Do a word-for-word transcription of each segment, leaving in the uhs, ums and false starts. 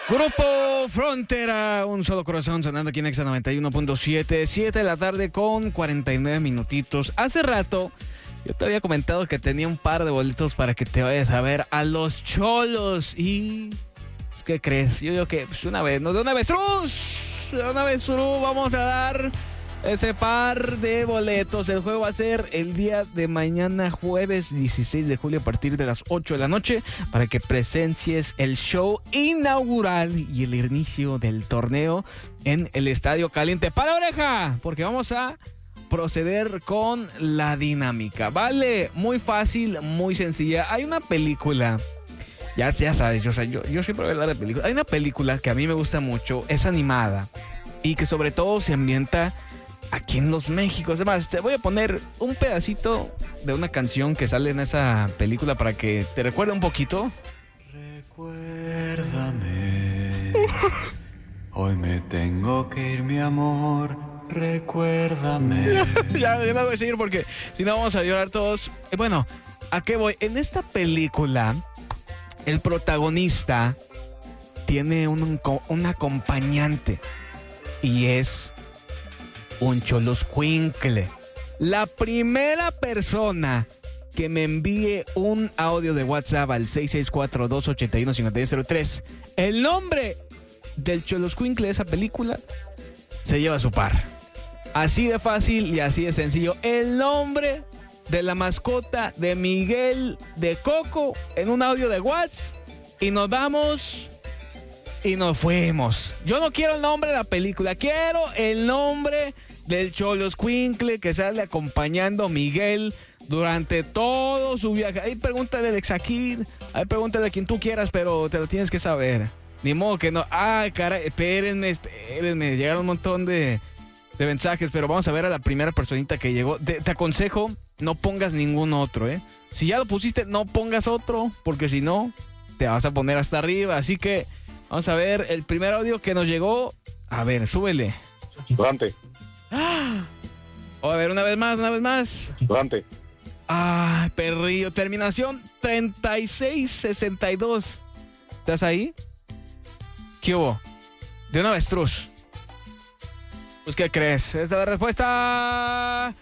Grupo Frontera, un solo corazón sonando aquí en Exa noventa y uno punto siete, siete de la tarde con cuarenta y nueve minutitos. Hace rato yo te había comentado que tenía un par de boletos para que te vayas a ver a los Cholos y... ¿qué crees? Yo digo que pues una vez, no de una vez, ¡trus! De una vez, ¡trus! Vamos a dar ese par de boletos. El juego va a ser el día de mañana, jueves dieciséis de julio, a partir de las ocho de la noche, para que presencies el show inaugural y el inicio del torneo en el Estadio Caliente. ¡Para oreja! Porque vamos a proceder con la dinámica. Vale, muy fácil, muy sencilla. Hay una película, ya, ya sabes, o sea, yo, yo siempre voy a hablar de películas. Hay una película que a mí me gusta mucho, es animada y que sobre todo se ambienta aquí en los Méxicos. Además, te voy a poner un pedacito de una canción que sale en esa película para que te recuerde un poquito. Recuérdame, hoy me tengo que ir, mi amor. Recuérdame. ya, ya me voy a seguir porque si no vamos a llorar todos. Eh, bueno, ¿a qué voy? En esta película, el protagonista tiene un, un acompañante y es un choloscuincle. La primera persona que me envíe un audio de WhatsApp al seis seis cuatro, dos ocho uno, cinco uno cero tres, el nombre del choloscuincle de esa película, se lleva su par. Así de fácil y así de sencillo. El nombre de la mascota de Miguel de Coco en un audio de WhatsApp y nos vamos y nos fuimos. Yo no quiero el nombre de la película, quiero el nombre del choloscuincle que sale acompañando a Miguel durante todo su viaje. Ahí pregúntale de Exakid, ahí pregúntale a quien tú quieras, pero te lo tienes que saber. Ni modo que no. Ay, caray, espérenme, espérenme. Llegaron un montón de, de mensajes, pero vamos a ver a la primera personita que llegó. Te, te aconsejo, no pongas ningún otro, ¿eh? Si ya lo pusiste, no pongas otro, porque si no, te vas a poner hasta arriba. Así que vamos a ver el primer audio que nos llegó. A ver, súbele. Durante. ¡Ah! Oh, a ver, una vez más, una vez más. Durante. Ah, perrillo. Terminación treinta y seis sesenta y dos. ¿Estás ahí? ¿Qué hubo? De un avestruz. Pues, ¿qué crees? Esta es la respuesta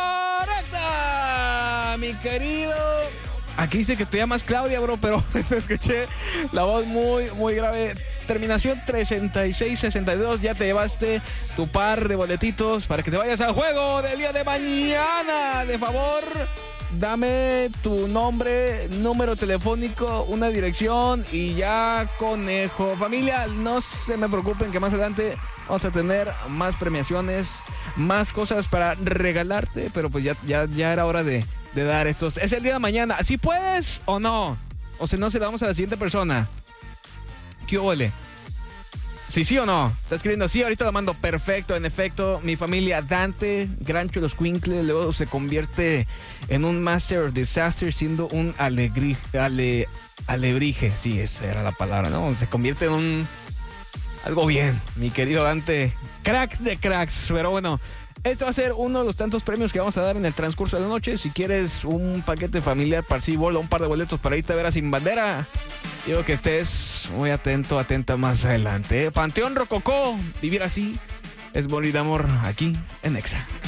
correcta, mi querido. Aquí dice que te llamas Claudia, bro, pero escuché la voz muy, muy grave. Terminación treinta y seis sesenta y dos. Ya te llevaste tu par de boletitos para que te vayas al juego del día de mañana. De favor, dame tu nombre, número telefónico, una dirección y ya, conejo. Familia, no se me preocupen que más adelante vamos a tener más premiaciones, más cosas para regalarte, pero pues ya, ya, ya era hora de, de dar estos. Es el día de mañana. ¿Sí puedes o no? O si no, se la damos a la siguiente persona. ¿Qué ole? Sí, sí o no. Está escribiendo sí, ahorita lo mando. Perfecto, en efecto, mi familia Dante, gran choloscuincle, luego se convierte en un Master of Disaster siendo un alegri, ale, alebrije. Sí, esa era la palabra, ¿no? Se convierte en un... algo bien, mi querido Dante. Crack de cracks. Pero bueno, este va a ser uno de los tantos premios que vamos a dar en el transcurso de la noche. Si quieres un paquete familiar para sí, bola, un par de boletos para irte a ver a Sin Bandera, digo que estés muy atento, atenta más adelante. ¿eh? Panteón Rococó, vivir así es morir de amor aquí en Exa.